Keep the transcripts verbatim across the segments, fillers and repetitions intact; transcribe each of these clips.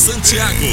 Santiago.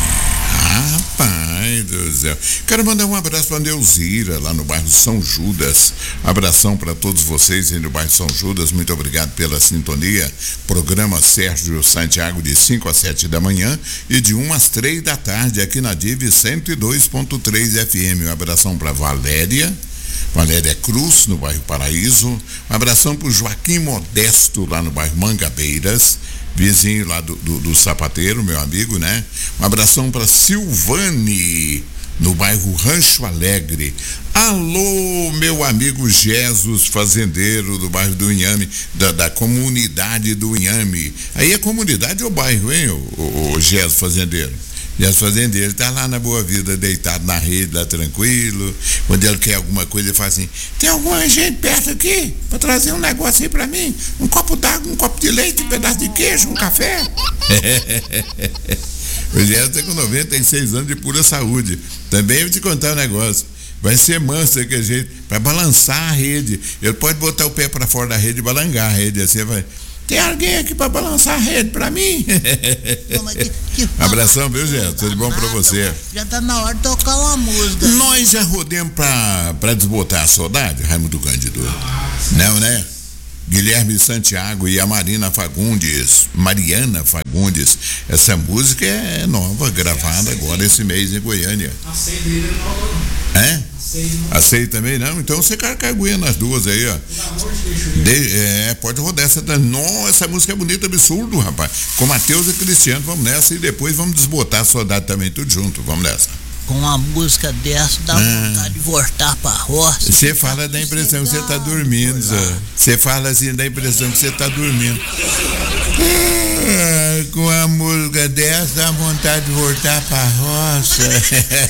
Rapaz do céu. Quero mandar um abraço para a Neuzira, lá no bairro São Judas. Abração para todos vocês aí no bairro São Judas. Muito obrigado pela sintonia. Programa Sérgio Santiago de cinco às sete da manhã e de uma às três da tarde aqui na D I V cento e dois ponto três F M. Um abração para Valéria. Valéria Cruz, no bairro Paraíso. Um abração para o Joaquim Modesto, lá no bairro Mangabeiras, vizinho lá do, do, do Sapateiro, meu amigo, né? Um abração para Silvane, no bairro Rancho Alegre. Alô, meu amigo Jesus Fazendeiro, do bairro do Inhame, da, da comunidade do Inhame. Aí é comunidade ou bairro, hein, o, o, o Jesus Fazendeiro? Jesus Fazendeiro tá lá na Boa Vida, deitado na rede, lá tranquilo. Quando ele quer alguma coisa, ele fala assim: tem alguma gente perto aqui para trazer um negócio aí para mim? Um copo d'água, um copo de leite, um pedaço de queijo, um café? O Jesus está com noventa e seis anos de pura saúde. Também vou te contar um negócio. Vai ser manso daquele jeito, para balançar a rede. Ele pode botar o pé para fora da rede e balançar a rede. Assim vai. Tem alguém aqui para balançar a rede para mim? Não, que, que Abração, viu, Gerson? Tudo bom para você? Já tá na hora de tocar uma música. Nós já rodemos para para desbotar a saudade, Raimundo Cândido. Não, né? Guilherme Santiago e a Marina Fagundes, Mariana Fagundes. Essa música é nova, gravada agora esse mês em Goiânia. Aceita ele não. É? Aceita também não? Então você carcaguia nas duas aí, ó. De, é, pode rodar essa. Nossa, essa música é bonita, absurdo, rapaz. Com Matheus e Cristiano, vamos nessa e depois vamos desbotar a saudade também, tudo junto, vamos nessa. Com uma música dessa, dá ah. vontade de voltar pra roça. Você fala da impressão que você tá dormindo, você fala assim da impressão que você tá dormindo. Ah, com a música dessa, dá vontade de voltar pra roça.